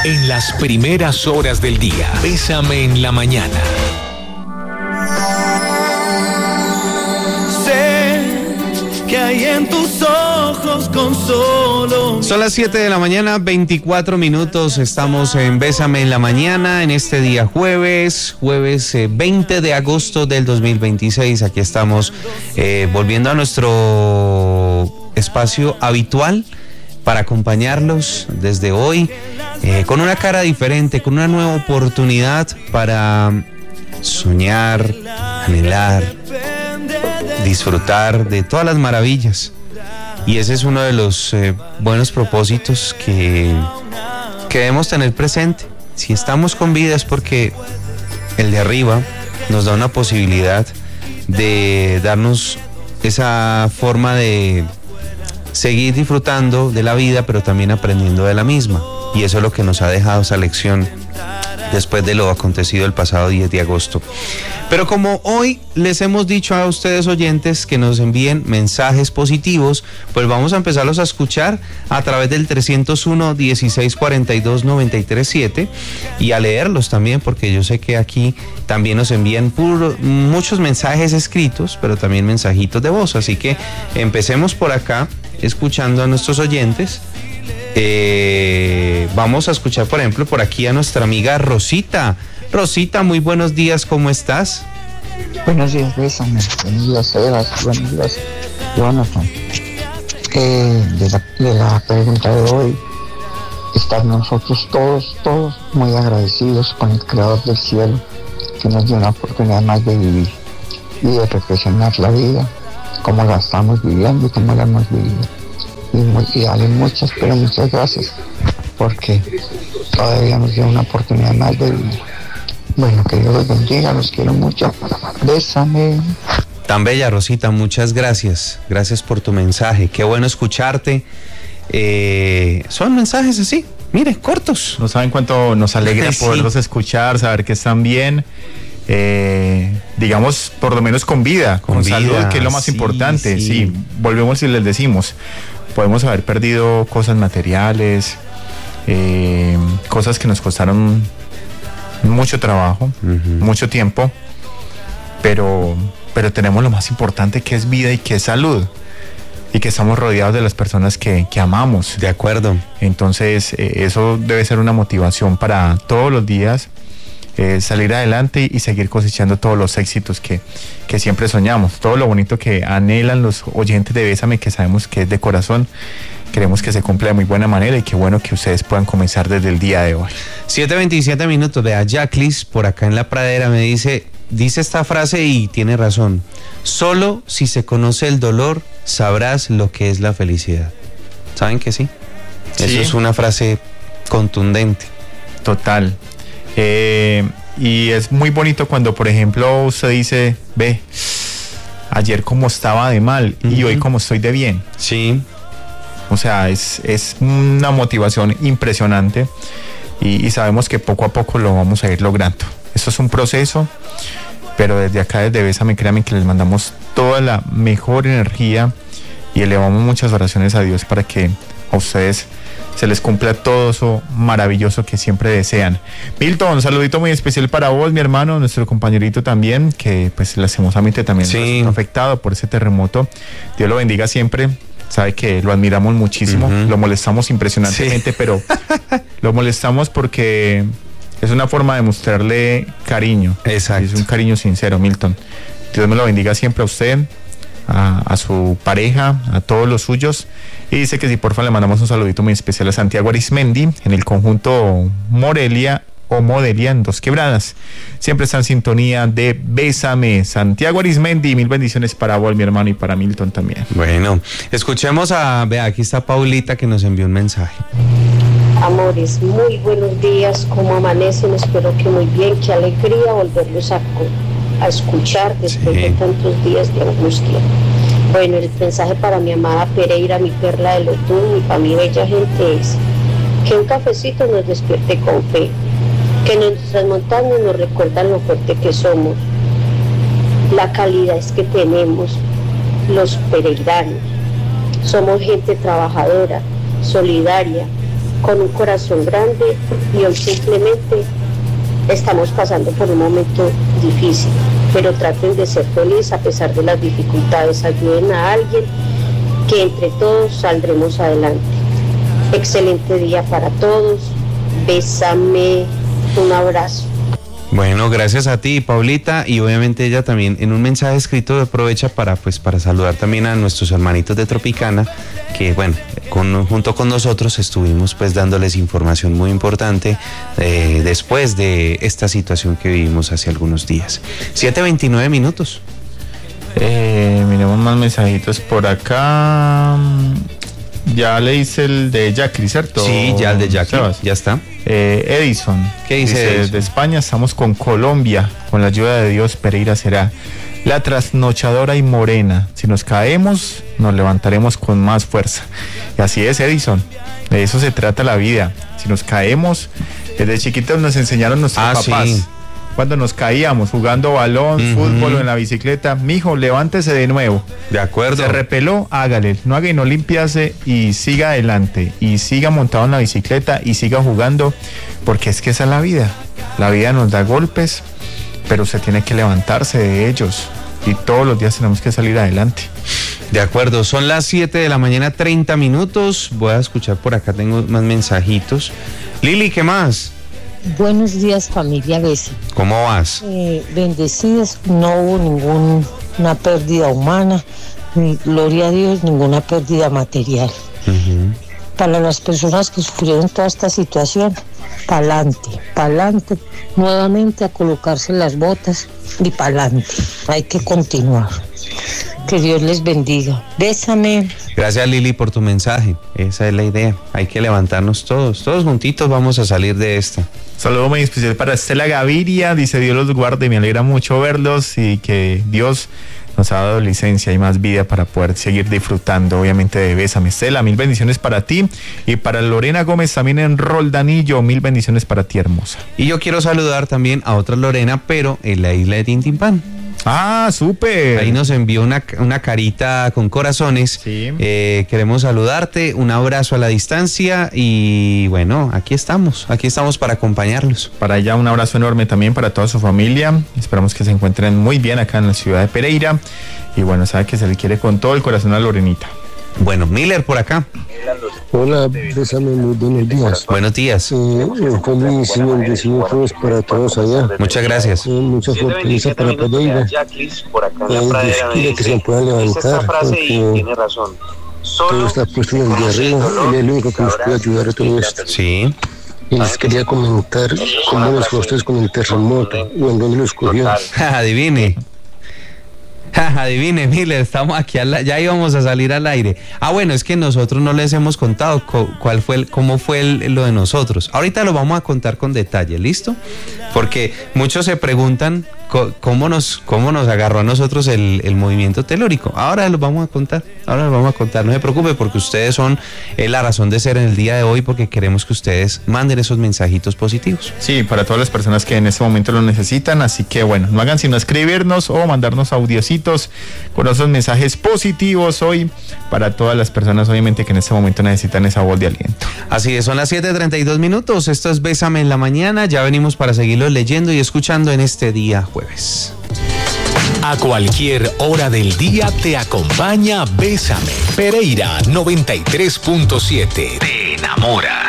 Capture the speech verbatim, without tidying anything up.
En las primeras horas del día, Bésame en la mañana. Que hay en tus ojos con solo... Son las siete de la mañana, veinticuatro minutos, estamos en Bésame en la mañana, en este día jueves, jueves eh, veinte de agosto del dos mil veintiséis, aquí estamos eh, volviendo a nuestro espacio habitual para acompañarlos desde hoy, eh, con una cara diferente, con una nueva oportunidad para soñar, anhelar, disfrutar de todas las maravillas. Y ese es uno de los eh, buenos propósitos que, que debemos tener presente. Si estamos con vida es porque el de arriba nos da una posibilidad de darnos esa forma de seguir disfrutando de la vida, pero también aprendiendo de la misma. Y eso es lo que nos ha dejado esa lección después de lo acontecido el pasado diez de agosto. Pero como hoy les hemos dicho a ustedes oyentes que nos envíen mensajes positivos, pues vamos a empezarlos a escuchar a través del trescientos uno, dieciséis cuarenta y dos, noventa y tres siete y a leerlos también, porque yo sé que aquí también nos envían puro, muchos mensajes escritos, pero también mensajitos de voz. Así que empecemos por acá escuchando a nuestros oyentes. Eh, vamos a escuchar, por ejemplo, por aquí a nuestra amiga Rosita. Rosita, muy buenos días, ¿cómo estás? Buenos días, Bésame. Buenos días, Sebas. Buenos días, Jonathan. Eh, de, la, de la pregunta de hoy, estar nosotros todos, todos muy agradecidos con el Creador del cielo, que nos dio una oportunidad más de vivir y de reflexionar la vida, cómo la estamos viviendo y cómo la hemos vivido. Y, muy, y darle muchas, pero muchas gracias, porque todavía nos dio una oportunidad más de vivir. Bueno, que Dios los bendiga, los quiero mucho. Bésame. Tan bella, Rosita, muchas gracias. Gracias por tu mensaje. Qué bueno escucharte. Eh, son mensajes así, mire, cortos. No saben cuánto nos alegra Sí. poderlos escuchar, saber que están bien. Eh, digamos, por lo menos con vida, con, Con salud, vida, que es lo más sí, importante. sí. Sí, volvemos y les decimos, podemos haber perdido cosas materiales, eh, cosas que nos costaron mucho trabajo, uh-huh. mucho tiempo, pero, pero tenemos lo más importante, que es vida y que es salud, y que estamos rodeados de las personas que, que amamos. De acuerdo. Entonces, eh, eso debe ser una motivación para todos los días, eh, salir adelante y seguir cosechando todos los éxitos que, que siempre soñamos, todo lo bonito que anhelan los oyentes de Bésame, que sabemos que es de corazón. Queremos que se cumpla de muy buena manera y qué bueno que ustedes puedan comenzar desde el día de hoy. siete veintisiete minutos. Vea, Jaclis, por acá en la pradera, me dice, dice esta frase y tiene razón. Solo si se conoce el dolor, sabrás lo que es la felicidad. ¿Saben que sí? sí. Eso es una frase contundente. Total. Eh, y es muy bonito cuando, por ejemplo, usted dice, ve, ayer como estaba de mal uh-huh. y hoy como estoy de bien. Sí. O sea, es, es una motivación impresionante y, y sabemos que poco a poco lo vamos a ir logrando. Esto es un proceso, pero desde acá, desde Bésame, créanme que les mandamos toda la mejor energía y elevamos muchas oraciones a Dios para que a ustedes se les cumpla todo eso maravilloso que siempre desean. Milton, un saludito muy especial para vos, mi hermano, nuestro compañerito también, que pues lastimosamente también sí. fue afectado por ese terremoto. Dios lo bendiga siempre. Sabe que lo admiramos muchísimo, uh-huh. lo molestamos impresionantemente, sí. pero lo molestamos porque es una forma de mostrarle cariño. Exacto. Es un cariño sincero, Milton. Dios me lo bendiga siempre a usted, a, a su pareja, a todos los suyos. Y dice que si porfa le mandamos un saludito muy especial a Santiago Arismendi en el conjunto Morelia o Modelia en Dos Quebradas. Siempre está en sintonía de Bésame. Santiago Arismendi, mil bendiciones para vos, mi hermano, y para Milton también. Bueno, escuchemos a, vea, aquí está Paulita que nos envió un mensaje. Amores, muy buenos días, ¿cómo amanecen? Espero que muy bien, qué alegría volverlos a, a escuchar después sí. de tantos días de angustia. Bueno, el mensaje para mi amada Pereira, mi perla de Lotún, y para mi bella gente es que un cafecito nos despierte con fe, que nuestras montañas nos recuerdan lo fuerte que somos, la calidez que tenemos los pereiranos. Somos gente trabajadora, solidaria, con un corazón grande y hoy simplemente estamos pasando por un momento difícil, pero traten de ser felices a pesar de las dificultades, ayuden a alguien, que entre todos saldremos adelante. Excelente día para todos, bésame, un abrazo. Bueno, gracias a ti, Paulita, y obviamente ella también en un mensaje escrito aprovecha para pues para saludar también a nuestros hermanitos de Tropicana, que bueno, con, junto con nosotros estuvimos pues dándoles información muy importante eh, después de esta situación que vivimos hace algunos días. siete veintinueve minutos. Eh, miremos más mensajitos por acá. Ya le hice el de Jackie, ¿cierto? Sí, ya el de Jackie, Sebas. ya está. Eh, Edison. ¿Qué dice Edison? Desde España estamos con Colombia, con la ayuda de Dios, Pereira será la trasnochadora y morena. Si nos caemos, nos levantaremos con más fuerza. Y así es, Edison. De eso se trata la vida. Si nos caemos, desde chiquitos nos enseñaron nuestros ah, papás. Sí. Cuando nos caíamos jugando balón, uh-huh. fútbol o en la bicicleta, mijo, levántese de nuevo. De acuerdo. Se repeló, hágale, no haga y no limpiase y siga adelante y siga montado en la bicicleta y siga jugando, porque es que esa es la vida. La vida nos da golpes, pero usted tiene que levantarse de ellos y todos los días tenemos que salir adelante. De acuerdo, son las siete de la mañana, treinta minutos. Voy a escuchar por acá, tengo más mensajitos. Lili, ¿qué más? Buenos días, familia Besa. ¿Cómo vas? Eh, bendecidas, no hubo ninguna pérdida humana, ni, gloria a Dios, ninguna pérdida material. Uh-huh. Para las personas que sufrieron toda esta situación, pa'lante, pa'lante, nuevamente a colocarse las botas y pa'lante. Hay que continuar. Que Dios les bendiga. Bésame. Gracias, Lili, por tu mensaje. Esa es la idea. Hay que levantarnos todos. Todos juntitos vamos a salir de esta. Saludo muy especial para Estela Gaviria. Dice: Dios los guarde. Me alegra mucho verlos y que Dios nos ha dado licencia y más vida para poder seguir disfrutando, obviamente, de Bésame. Estela, mil bendiciones para ti. Y para Lorena Gómez, también en Roldanillo, mil bendiciones para ti, hermosa. Y yo quiero saludar también a otra Lorena, pero en la isla de Tintimpán. Ah, súper. Ahí nos envió una, una carita con corazones. Sí. Eh, queremos saludarte, un abrazo a la distancia y bueno, aquí estamos, aquí estamos para acompañarlos. Para ella un abrazo enorme también para toda su familia. Esperamos que se encuentren muy bien acá en la ciudad de Pereira. Y bueno, sabe que se le quiere con todo el corazón a Lorenita. Bueno, Miller por acá. Hola, bésame, muy buenos días. Buenos días. Eh, un feliz y bendecido jueves para todos allá. Muchas gracias. Eh, mucha fortaleza para Pereira. Eh, Dios que se pueda levantar, porque todo está puesto en el de arriba. Él es el único que nos puede ayudar a todo esto. Sí. Y les quería comentar cómo les fue a ustedes con el terremoto o en dónde lo escogió. Adivine. Adivine, Miller, estamos aquí, al, ya íbamos a salir al aire. Ah, bueno, es que nosotros no les hemos contado co, cuál fue el, cómo fue el, lo de nosotros. Ahorita lo vamos a contar con detalle, ¿listo? Porque muchos se preguntan co, cómo nos cómo nos agarró a nosotros el, el movimiento telúrico. Ahora lo vamos a contar, ahora lo vamos a contar. No se preocupe, porque ustedes son eh, la razón de ser en el día de hoy, porque queremos que ustedes manden esos mensajitos positivos. Sí, para todas las personas que en este momento lo necesitan, así que bueno, no hagan sino escribirnos o mandarnos audiocitos con esos mensajes positivos hoy para todas las personas, obviamente, que en este momento necesitan esa voz de aliento. Así es, son las siete treinta y dos minutos. Esto es Bésame en la mañana. Ya venimos para seguirlo leyendo y escuchando en este día jueves. A cualquier hora del día te acompaña Bésame. Pereira noventa y tres punto siete. Te enamora.